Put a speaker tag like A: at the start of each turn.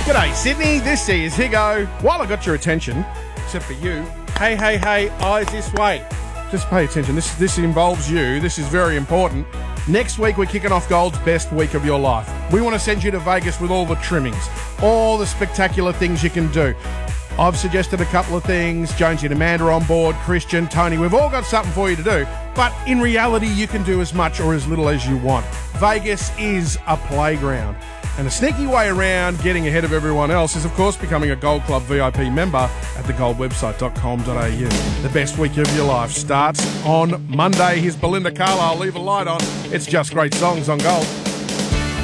A: G'day, Sydney. This is Higo. While I got your attention, except for you, hey, eyes this way. Just pay attention. This involves you. This is very important. Next week, we're kicking off Gold's best week of your life. We want to send you to Vegas with all the trimmings, all the spectacular things you can do. I've suggested a couple of things. Jonesy and Amanda are on board, Christian, Tony. We've all got something for you to do. But in reality, you can do as much or as little as you want. Vegas is a playground. And a sneaky way around getting ahead of everyone else is, of course, becoming a Gold Club VIP member at thegoldwebsite.com.au. The best week of your life starts on Monday. Here's Belinda Carlisle, Leave a Light On. It's just great songs on Gold.